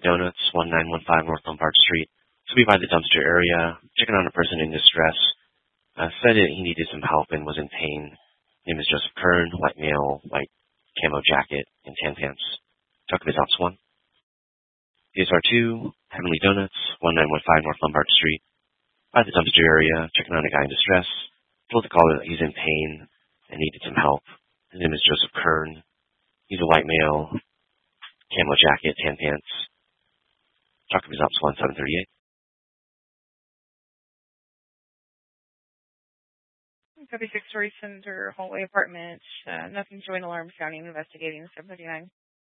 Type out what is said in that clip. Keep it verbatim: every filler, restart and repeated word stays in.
Donuts, one nine one five North Lombard Street. So we by the dumpster area, checking on a person in distress. Uh, said that he needed some help and was in pain. Name is Joseph Kern, white male, white camo jacket, and tan pants. Talk to his ops one. D S R two, Heavenly Donuts, one nine one five North Lombard Street. By the dumpster area, checking on a guy in distress. Told the caller that he's in pain and needed some help. His name is Joseph Kern. He's a white male, camo jacket, tan pants. Talk to his ops one seven thirty-eight. Copy six Story Center, hallway apartment. Uh, nothing showing alarm, sounding, investigating, seven thirty-nine.